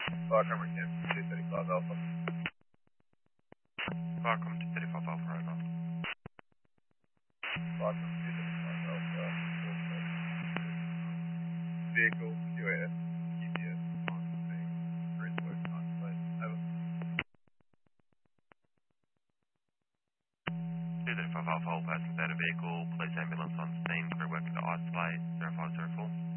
Welcome to 235 Alpha. Welcome to 35 Alpha Over. Welcome to 235 Alpha. Vehicle, QAS, GPS, on scene, bridge work, isolate. Over. 235 Alpha Over, passenger vehicle, police ambulance on scene, crew working to isolate, 0504.